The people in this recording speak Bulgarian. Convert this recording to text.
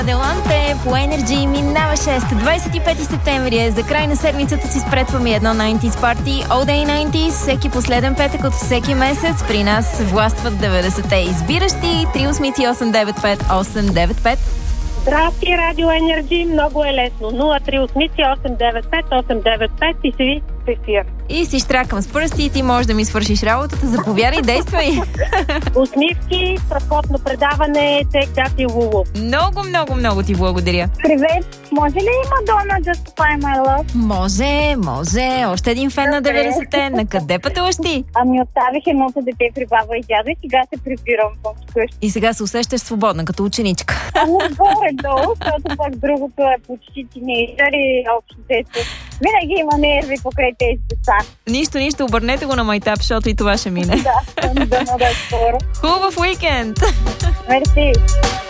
Деланте по Energy минава 25 септември е. За край на седмицата си спретваме едно 90s Party. All Day 90s, всеки последен петък от всеки месец. При нас властват 90-те избиращи. 388-958-95. Здрасти, Радио Енерджи, много е лесно. 038-895-895 и се ви в ефир. И си штракам с пръсти и ти можеш да ми свършиш работата. Заповядай, действай! Усмивки, страхотно предаване, тек, дати, лулу. Много ти благодаря. Привет! Може ли Мадона Just Fly My Love? Може. Още един фен на 90-те. На къде пътуваш ти? Ами оставих едното дете при баба и дядо и сега се прибирам вкъщи. И сега се усещаш свободна, като ученичка. Ами горе-долу, защото пък другото е почти тинейджър и общо дето. Винаги има нерви покрай тези деца. Нищо, обърнете го на майтап, защото и това ще мине. Да, да е скоро. Хубав уикенд! Мерси!